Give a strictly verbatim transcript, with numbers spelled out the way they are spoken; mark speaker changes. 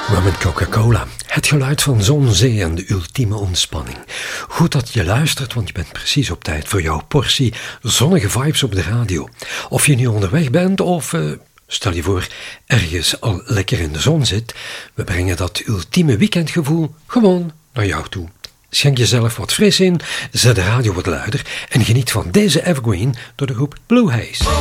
Speaker 1: Rum en Coca-Cola. Het geluid van zon, zee en de ultieme ontspanning. Goed dat je luistert, want je bent precies op tijd voor jouw portie zonnige vibes op de radio. Of je nu onderweg bent of, uh, stel je voor, ergens al lekker in de zon zit. We brengen dat ultieme weekendgevoel gewoon naar jou toe. Schenk jezelf wat fris in, zet de radio wat luider en geniet van deze evergreen door de groep Blue Haze.